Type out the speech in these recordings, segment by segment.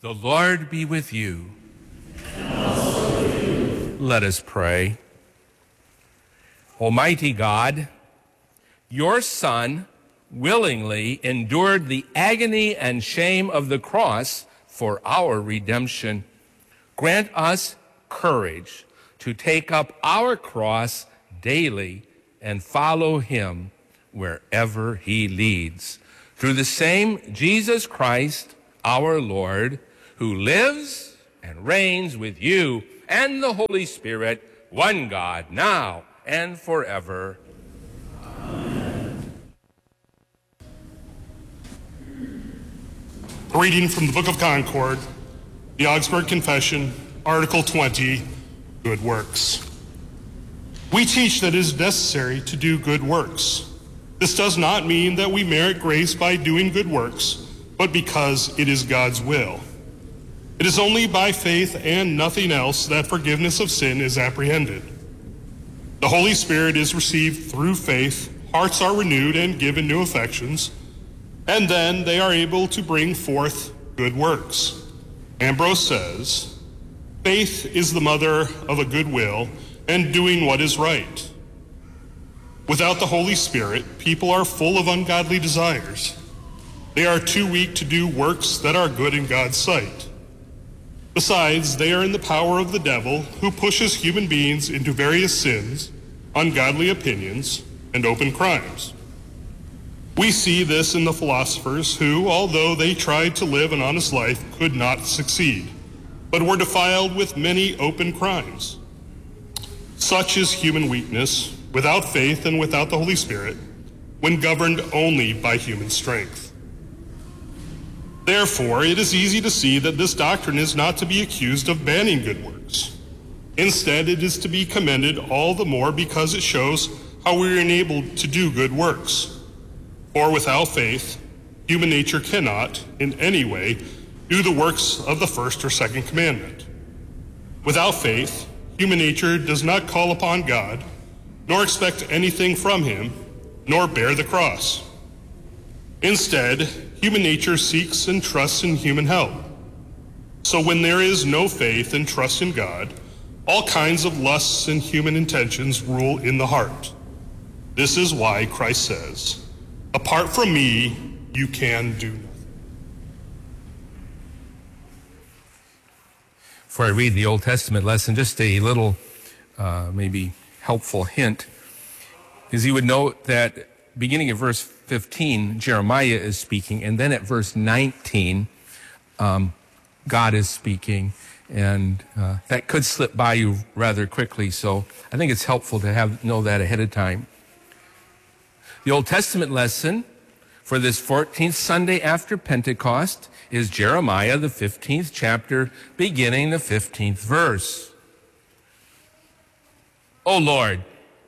The Lord be with you. And also with you. Let us pray. Almighty God, your Son willingly endured the agony and shame of the cross for our redemption. Grant us courage to take up our cross daily and follow him wherever he leads. Through the same Jesus Christ, our Lord, who lives and reigns with you and the Holy Spirit, one God, now and forever. Amen. A reading from the Book of Concord, the Augsburg Confession, Article 20, Good Works. We teach that it is necessary to do good works. This does not mean that we merit grace by doing good works, but because it is God's will. It is only by faith and nothing else that forgiveness of sin is apprehended. The Holy Spirit is received through faith, hearts are renewed and given new affections, and then they are able to bring forth good works. Ambrose says, faith is the mother of a good will and doing what is right. Without the Holy Spirit, people are full of ungodly desires. They are too weak to do works that are good in God's sight. Besides, they are in the power of the devil, who pushes human beings into various sins, ungodly opinions, and open crimes. We see this in the philosophers who, although they tried to live an honest life, could not succeed, but were defiled with many open crimes. Such is human weakness, without faith and without the Holy Spirit, when governed only by human strength. Therefore, it is easy to see that this doctrine is not to be accused of banning good works. Instead, it is to be commended all the more because it shows how we are enabled to do good works. For without faith, human nature cannot, in any way, do the works of the first or second commandment. Without faith, human nature does not call upon God, nor expect anything from him, nor bear the cross. Instead, human nature seeks and trusts in human help. So when there is no faith and trust in God, all kinds of lusts and human intentions rule in the heart. This is why Christ says, apart from me, you can do nothing. Before I read the Old Testament lesson, just a little maybe helpful hint is you would note that beginning at verse 15, Jeremiah is speaking, and then at verse 19, God is speaking, and that could slip by you rather quickly, so I think it's helpful to know that ahead of time. The Old Testament lesson for this 14th Sunday after Pentecost is Jeremiah, the 15th chapter, beginning the 15th verse. O Lord,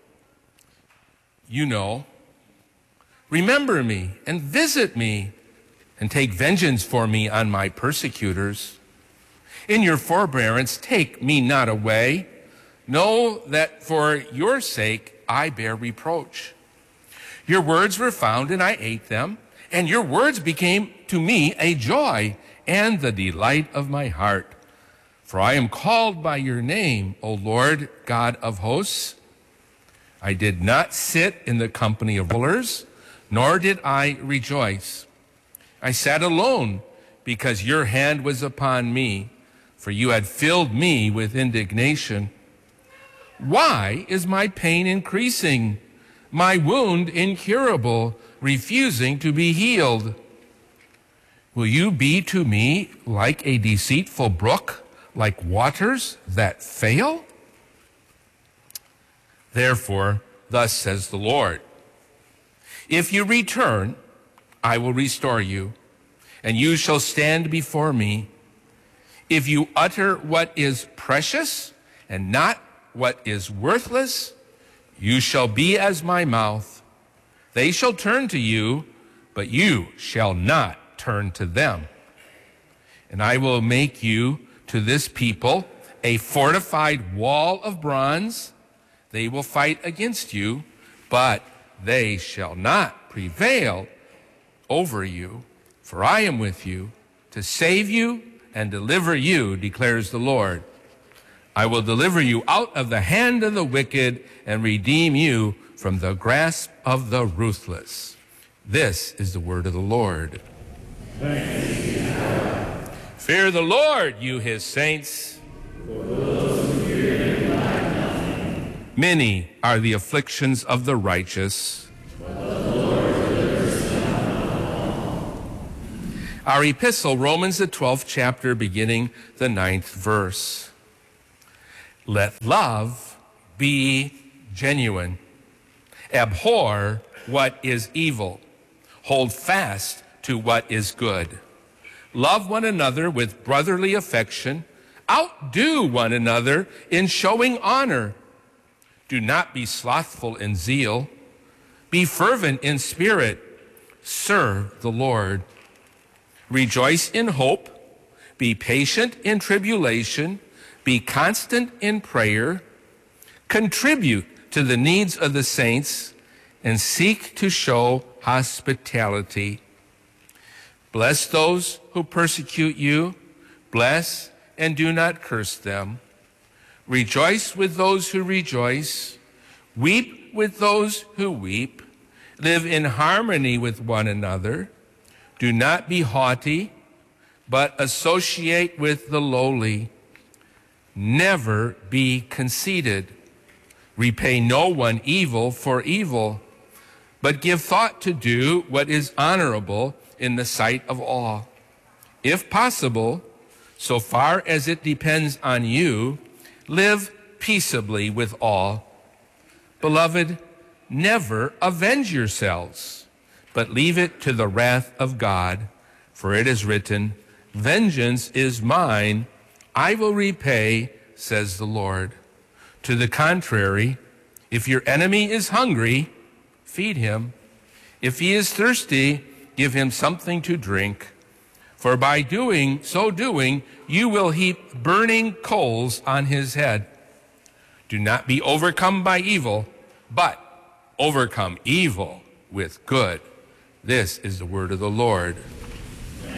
you know, remember me and visit me and take vengeance for me on my persecutors. In your forbearance, take me not away. Know that for your sake I bear reproach. Your words were found and I ate them, and your words became to me a joy and the delight of my heart. For I am called by your name, O Lord, God of hosts. I did not sit in the company of rulers, nor did I rejoice. I sat alone because your hand was upon me, for you had filled me with indignation. Why is my pain increasing, my wound incurable, refusing to be healed? Will you be to me like a deceitful brook, like waters that fail? Therefore, thus says the Lord, if you return, I will restore you, and you shall stand before me. If you utter what is precious and not what is worthless, you shall be as my mouth. They shall turn to you, but you shall not turn to them. And I will make you to this people a fortified wall of bronze. They will fight against you, but they shall not prevail over you. For I am with you to save you, and deliver you, declares the Lord. I will deliver you out of the hand of the wicked and redeem you from the grasp of the ruthless. This is the word of the Lord. Thanks be to God. Fear the Lord, you his saints. For those who fear him lack nothing. Many are the afflictions of the righteous. But the Lord delivers them from all. Our epistle, Romans the 12th chapter, beginning the 9th verse. Let love be genuine. Abhor what is evil. Hold fast to what is good. Love one another with brotherly affection. Outdo one another in showing honor. Do not be slothful in zeal. Be fervent in spirit. Serve the Lord. Rejoice in hope. Be patient in tribulation. Be constant in prayer. Contribute to the needs of the saints and seek to show hospitality. Bless those who persecute you. Bless and do not curse them. Rejoice with those who rejoice. Weep with those who weep. Live in harmony with one another. Do not be haughty, but associate with the lowly. Never be conceited. Repay no one evil for evil, but give thought to do what is honorable in the sight of all. If possible, so far as it depends on you, live peaceably with all. Beloved, never avenge yourselves, but leave it to the wrath of God, for it is written, "Vengeance is mine, I will repay," says the Lord. To the contrary, if your enemy is hungry, feed him. If he is thirsty, give him something to drink. For by so doing, you will heap burning coals on his head. Do not be overcome by evil, but overcome evil with good. This is the word of the Lord.